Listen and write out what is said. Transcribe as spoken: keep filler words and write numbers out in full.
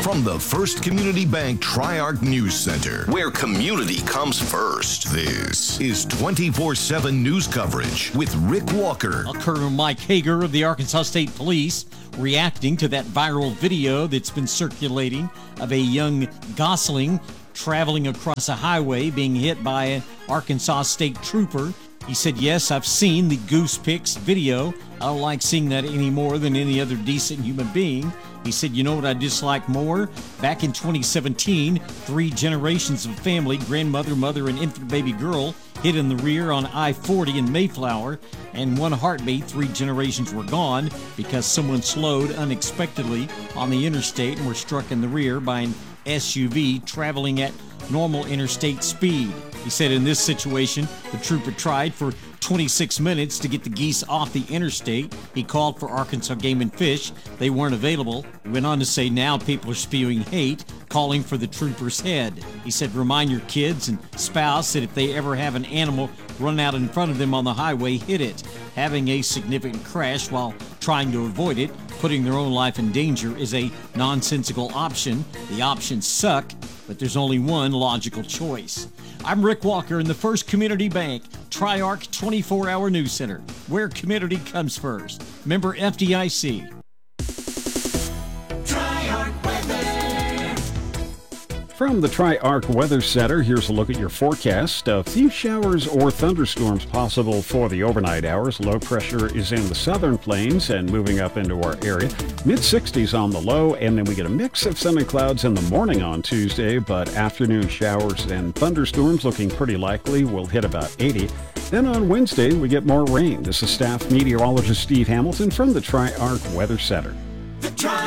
from the First Community Bank Tri-Arc News Center, where community comes first. This is twenty-four seven news coverage with Rick Walker. Colonel Mike Hager of the Arkansas State Police reacting to that viral video that's been circulating of a young gosling traveling across a highway being hit by an Arkansas State trooper. He said, yes, I've seen the Goose Pics video. I don't like seeing that any more than any other decent human being. He said, you know what I dislike more? Back in twenty seventeen, three generations of family, grandmother, mother, and infant baby girl, hit in the rear on I forty in Mayflower, and one heartbeat, three generations were gone because someone slowed unexpectedly on the interstate and were struck in the rear by an S U V traveling at normal interstate speed. He said in this situation, the trooper tried for twenty-six minutes to get the geese off the interstate. He called for Arkansas Game and Fish. They weren't available. He went on to say now people are spewing hate, calling for the trooper's head. He said remind your kids and spouse that if they ever have an animal run out in front of them on the highway, hit it. Having a significant crash while trying to avoid it, putting their own life in danger, is a nonsensical option. The options suck, but there's only one logical choice. I'm Rick Walker in the First Community Bank Tri-Arc twenty-four hour News Center, where community comes first. Member F D I C. Tri-Arc Weather. From the Tri-Arc Weather Center, here's a look at your forecast. A few showers or thunderstorms possible for the overnight hours. Low pressure is in the southern plains and moving up into our area. mid sixties on the low, and then we get a mix of sun and clouds in the morning on Tuesday, but afternoon showers and thunderstorms looking pretty likely. Will hit about eighty. Then on Wednesday, we get more rain. This is staff meteorologist Steve Hamilton from the Tri-Arc Weather Center. The Tri-